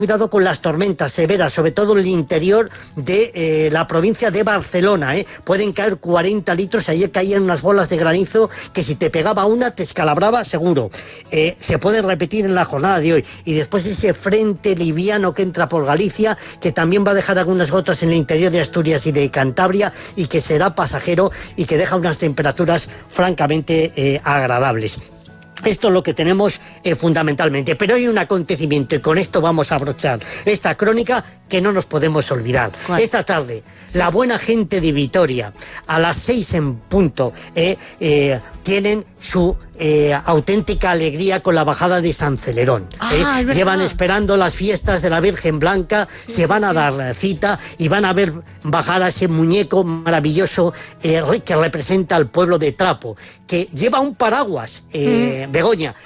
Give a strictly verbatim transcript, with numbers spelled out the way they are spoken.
Cuidado con las tormentas severas, sobre todo en el interior de eh, la provincia de Barcelona, ¿eh? Pueden caer cuarenta litros, ayer caían unas bolas de granizo que si te pegaba una te escalabraba seguro. Eh, se puede repetir en la jornada de hoy. Y después ese frente liviano que entra por Galicia, que también va a dejar algunas gotas en el interior de Asturias y de Cantabria, y que será pasajero y que deja unas temperaturas francamente eh, agradables. Esto es lo que tenemos eh, fundamentalmente, pero hay un acontecimiento y con esto vamos a abrochar esta crónica que no nos podemos olvidar. ¿Cuál? Esta tarde, la buena gente de Vitoria, a las seis en punto, eh, eh, tienen su eh, auténtica alegría con la bajada de San Celedón. Ah, eh. Llevan esperando las fiestas de la Virgen Blanca, sí, se van a dar cita y van a ver bajar a ese muñeco maravilloso eh, que representa al pueblo de Trapo, que lleva un paraguas, eh, mm. Begoña,